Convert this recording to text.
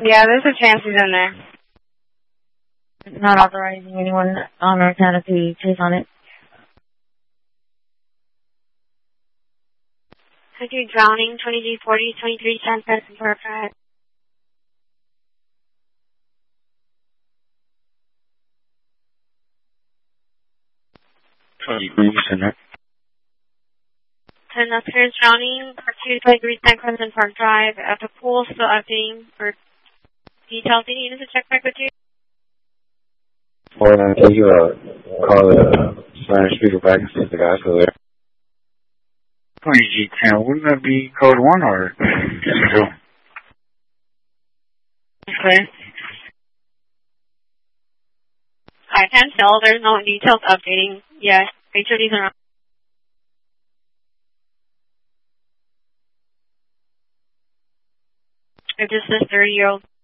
Yeah, there's a chance he's in there. Not authorizing anyone on our canopy to chase on it. Country drowning, 20G40, 23 San Francisco Park Drive. Center. 10 upstairs drowning, Park 223 San Crescent Park Drive. At the pool, still updating for details. Do you need us to check back with you? Or can you call the Spanish speaker back and see if the guy's still there? 20G10, wouldn't that be code 1 or 2? Okay. I can't tell. There's no details updating yet. HODs are on. If this is a 30-year-old